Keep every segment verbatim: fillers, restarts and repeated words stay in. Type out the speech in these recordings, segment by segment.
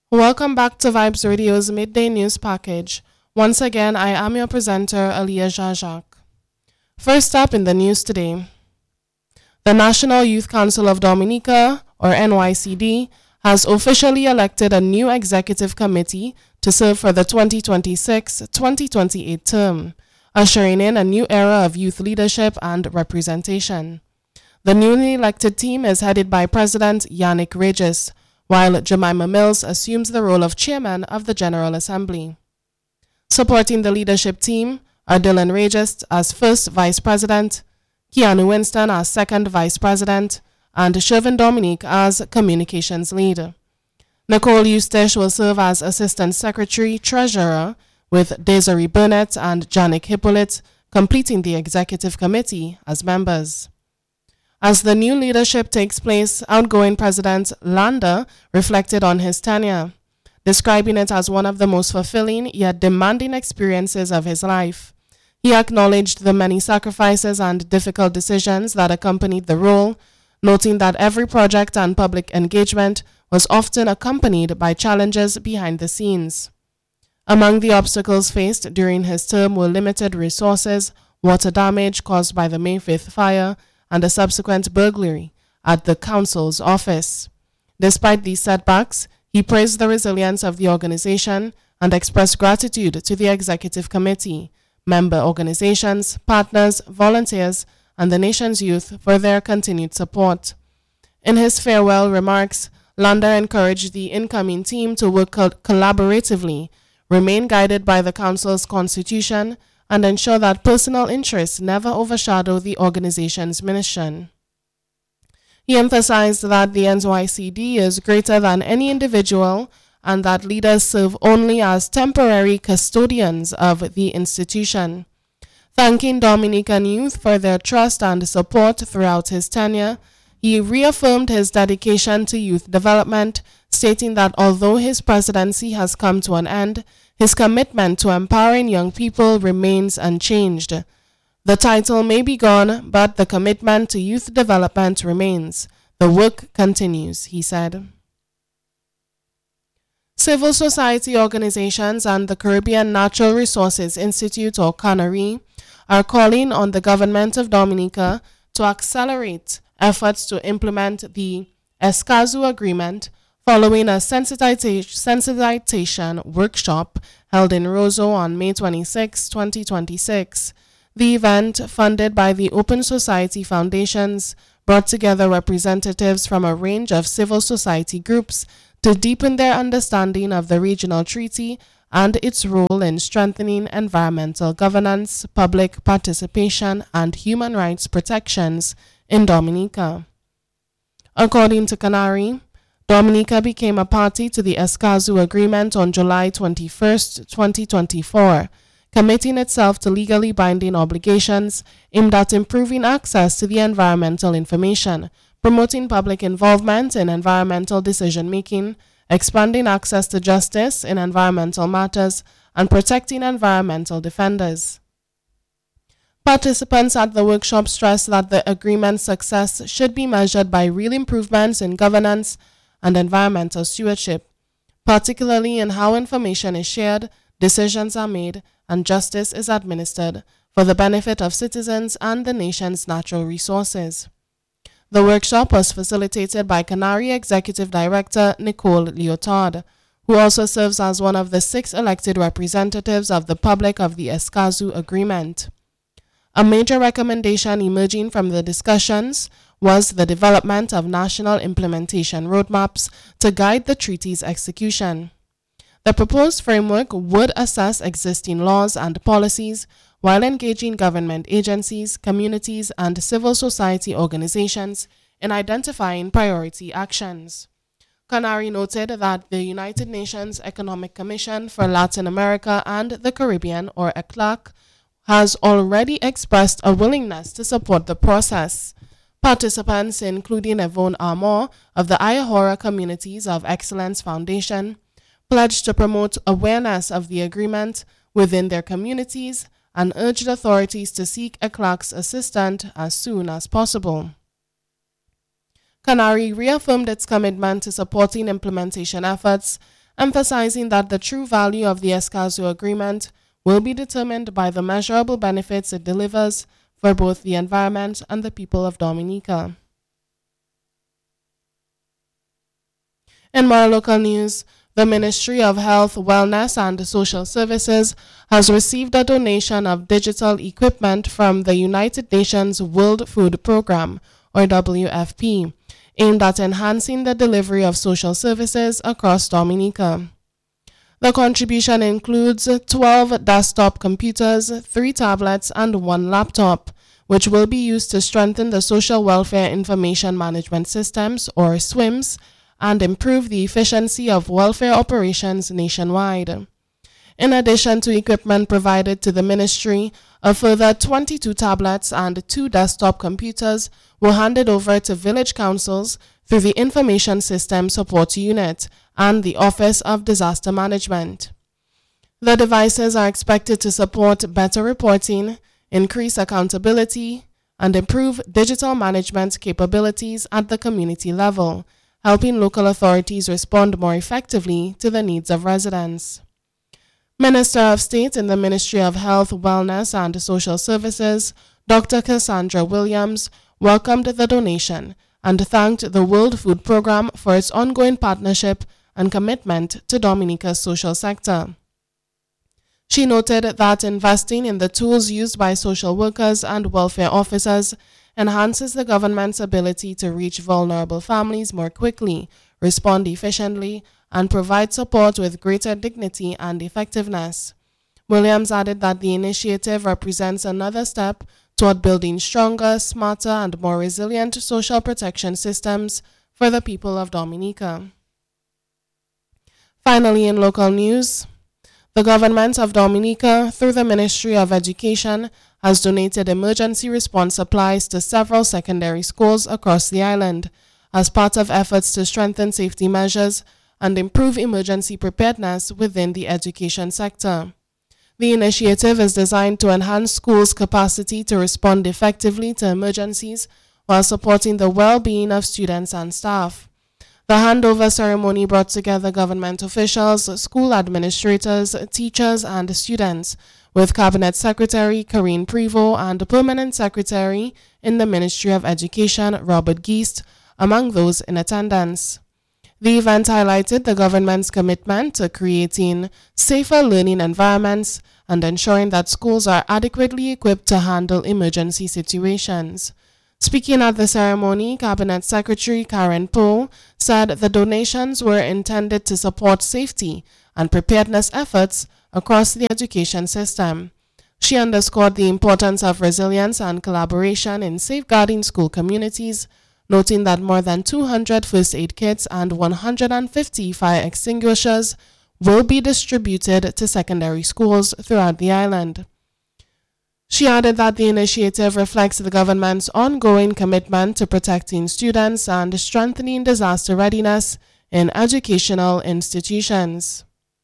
Welcome back to Vibes Radio's Midday News Package. Once again, I am your presenter, Aliyah Jajak. First up in the news today, the National Youth Council of Dominica, or N Y C D, has officially elected a new executive committee to serve for the twenty twenty-six twenty twenty-eight term, ushering in a new era of youth leadership and representation. The newly elected team is headed by President Yannick Regis, while Jemima Mills assumes the role of chairman of the General Assembly. Supporting the leadership team are Dylan Regis as first vice president, Keanu Winston as second vice president, and Shervin Dominique as communications lead. Nicole Eustache will serve as assistant secretary treasurer, with Desiree Burnett and Janik Hippolyte completing the executive committee as members. As the new leadership takes place, outgoing President Landa reflected on his tenure, describing it as one of the most fulfilling yet demanding experiences of his life. He acknowledged the many sacrifices and difficult decisions that accompanied the role, noting that every project and public engagement was often accompanied by challenges behind the scenes. Among the obstacles faced during his term were limited resources, water damage caused by the May fifth fire, and a subsequent burglary at the council's office. Despite these setbacks, he praised the resilience of the organization and expressed gratitude to the executive committee, member organizations, partners, volunteers, and the nation's youth for their continued support. In his farewell remarks, Landa encouraged the incoming team to work co- collaboratively, remain guided by the council's constitution, and ensure that personal interests never overshadow the organization's mission. He emphasized that the N Y C D is greater than any individual and that leaders serve only as temporary custodians of the institution. Thanking Dominican youth for their trust and support throughout his tenure, he reaffirmed his dedication to youth development, stating that although his presidency has come to an end, his commitment to empowering young people remains unchanged. The title may be gone, but the commitment to youth development remains. The work continues, he said. Civil society organizations and the Caribbean Natural Resources Institute, or CANARI, are calling on the government of Dominica to accelerate efforts to implement the Escazú Agreement following a sensitization workshop held in Roseau on May twenty-sixth, twenty twenty-six. The event, funded by the Open Society Foundations, brought together representatives from a range of civil society groups to deepen their understanding of the regional treaty and its role in strengthening environmental governance, public participation, and human rights protections in Dominica. According to CANARI, Dominica became a party to the Escazú Agreement on July twenty-first, twenty twenty-four, committing itself to legally binding obligations aimed at improving access to the environmental information, promoting public involvement in environmental decision-making, expanding access to justice in environmental matters, and protecting environmental defenders. Participants at the workshop stressed that the agreement's success should be measured by real improvements in governance and environmental stewardship, particularly in how information is shared, decisions are made, and justice is administered for the benefit of citizens and the nation's natural resources. The workshop was facilitated by CANARI Executive Director Nicole Leotard, who also serves as one of the six elected representatives of the public of the Escazú Agreement. A major recommendation emerging from the discussions was the development of national implementation roadmaps to guide the treaty's execution. The proposed framework would assess existing laws and policies while engaging government agencies, communities, and civil society organizations in identifying priority actions. CANARI noted that the United Nations Economic Commission for Latin America and the Caribbean, or E C L A C, has already expressed a willingness to support the process. Participants, including Yvonne Armour of the Ayahora Communities of Excellence Foundation, pledged to promote awareness of the agreement within their communities and urged authorities to seek E C L A C's assistance as soon as possible. CANARI reaffirmed its commitment to supporting implementation efforts emphasizing that the true value of the Escazú Agreement will be determined by the measurable benefits it delivers for both the environment and the people of Dominica. In more local news, the Ministry of Health, Wellness and Social Services has received a donation of digital equipment from the United Nations World Food Programme, or W F P, aimed at enhancing the delivery of social services across Dominica. The contribution includes twelve desktop computers, three tablets, and one laptop, which will be used to strengthen the Social Welfare Information Management Systems, or S W I M S, and improve the efficiency of welfare operations nationwide. In addition to equipment provided to the ministry, a further twenty-two tablets and two desktop computers were handed over to village councils through the Information System Support Unit and the Office of Disaster Management. The devices are expected to support better reporting, increase accountability, and improve digital management capabilities at the community level, helping local authorities respond more effectively to the needs of residents. Minister of State in the Ministry of Health, Wellness and Social Services, Doctor Cassandra Williams, welcomed the donation and thanked the World Food Programme for its ongoing partnership and commitment to Dominica's social sector. She noted that investing in the tools used by social workers and welfare officers enhances the government's ability to reach vulnerable families more quickly, respond efficiently, and provide support with greater dignity and effectiveness. Williams added that the initiative represents another step toward building stronger, smarter, and more resilient social protection systems for the people of Dominica. Finally, in local news, the government of Dominica, through the Ministry of Education, has donated emergency response supplies to several secondary schools across the island as part of efforts to strengthen safety measures and improve emergency preparedness within the education sector. The initiative is designed to enhance schools' capacity to respond effectively to emergencies while supporting the well-being of students and staff. The handover ceremony brought together government officials, school administrators, teachers, and students, with Cabinet Secretary Karine Prevost and Permanent Secretary in the Ministry of Education, Robert Geist, among those in attendance. The event highlighted the government's commitment to creating safer learning environments and ensuring that schools are adequately equipped to handle emergency situations. Speaking at the ceremony, Cabinet Secretary Karen Poe said the donations were intended to support safety and preparedness efforts across the education system. She underscored the importance of resilience and collaboration in safeguarding school communities, noting that more than two hundred first aid kits and one hundred fifty fire extinguishers will be distributed to secondary schools throughout the island. She added that the initiative reflects the government's ongoing commitment to protecting students and strengthening disaster readiness in educational institutions.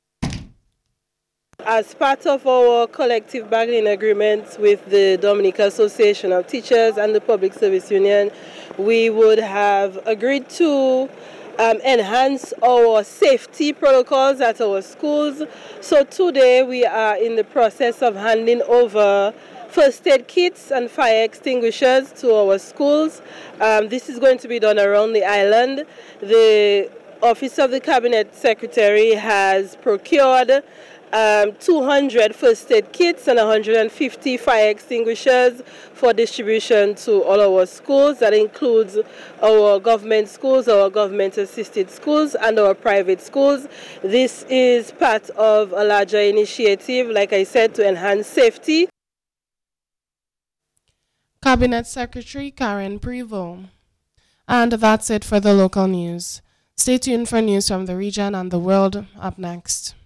As part of our collective bargaining agreement with the Dominica Association of Teachers and the Public Service Union, we would have agreed to um, enhance our safety protocols at our schools. So today we are in the process of handing over first aid kits and fire extinguishers to our schools. Um, this is going to be done around the island. The Office of the Cabinet Secretary has procured um, two hundred first aid kits and one hundred fifty fire extinguishers for distribution to all our schools. That includes our government schools, our government-assisted schools, and our private schools. This is part of a larger initiative, like I said, to enhance safety. Cabinet Secretary Karen Prevost. And that's it for the local news. Stay tuned for news from the region and the world up next.